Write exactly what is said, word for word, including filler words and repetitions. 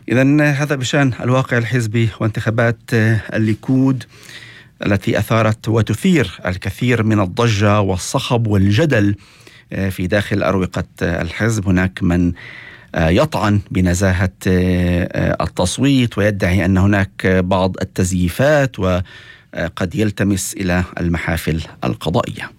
إذن هذا بشأن الواقع الحزبي وانتخابات الليكود التي أثارت وتثير الكثير من الضجة والصخب والجدل في داخل أروقة الحزب. هناك من يطعن بنزاهة التصويت ويدعي أن هناك بعض التزييفات وقد يلتمس إلى المحافل القضائية.